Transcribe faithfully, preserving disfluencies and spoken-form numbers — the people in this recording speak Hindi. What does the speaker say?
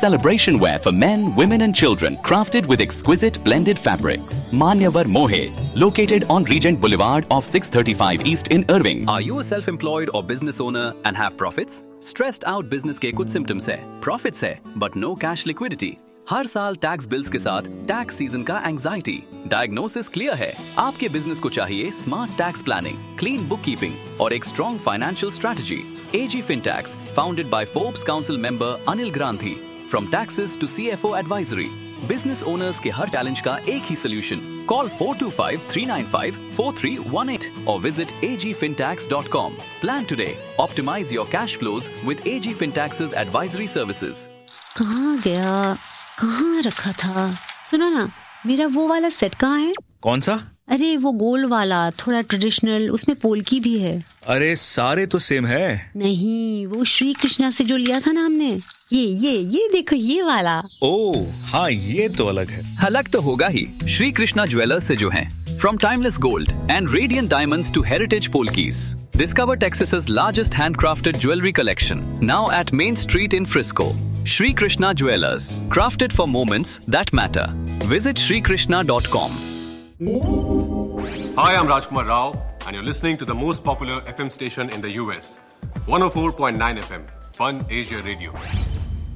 celebration wear for men, women and children, crafted with exquisite blended fabrics. Manyavar Mohe, located on Regent Boulevard off six thirty-five East in Irving. Are you a self-employed or business owner and have profits? Stressed out business के कुछ symptoms है, profits है, but no cash liquidity. हर साल टैक्स बिल्स के साथ टैक्स सीजन का एंजाइटी. डायग्नोसिस क्लियर है. आपके बिजनेस को चाहिए smart tax planning, clean book keeping और एक strong financial strategy. A G FinTax, founded by Forbes Council member Anil Grandhi. From taxes to C F O advisory, business owners के हर चैलेंज का एक ही solution. Call four two five three nine five four three one eight or visit a g fintax dot com. Plan today. Optimize your cash flows with A G FinTax's advisory services. कहाँ गया? कहाँ रखा था? सुनो ना, मेरा वो वाला सेट कहाँ है? कौन सा? अरे वो गोल्ड वाला, थोड़ा ट्रेडिशनल, उसमें पोल्की भी है. अरे सारे तो सेम है. नहीं, वो श्री कृष्णा से जो लिया था ना हमने, ये ये ये देखो ये वाला. ओह हाँ, ये तो अलग है. अलग तो होगा ही. श्री कृष्णा ज्वेलर्स से जो हैं. From timeless gold and radiant diamonds to heritage polkis, discover Texas's largest handcrafted jewelry collection. Now at Main Street in Frisco. Shri Krishna Jewelers, crafted for moments that matter. Visit shri krishna dot com. Hi, I'm Rajkumar Rao, and you're listening to the most popular F M station in the U S. one oh four point nine F M, Fun Asia Radio.